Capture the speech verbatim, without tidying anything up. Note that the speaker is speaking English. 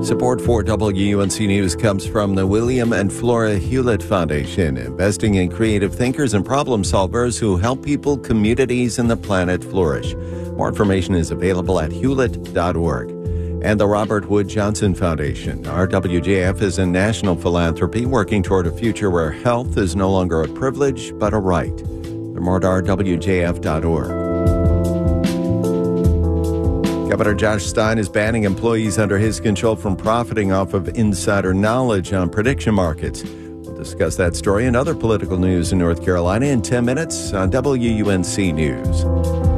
Support for W U N C News comes from the William and Flora Hewlett Foundation, investing in creative thinkers and problem solvers who help people, communities, and the planet flourish. More information is available at hewlett dot org. And the Robert Wood Johnson Foundation. R W J F is a national philanthropy working toward a future where health is no longer a privilege, but a right. For more at r w j f dot org. Governor Josh Stein is banning employees under his control from profiting off of insider knowledge on prediction markets. We'll discuss that story and other political news in North Carolina in ten minutes on W U N C News.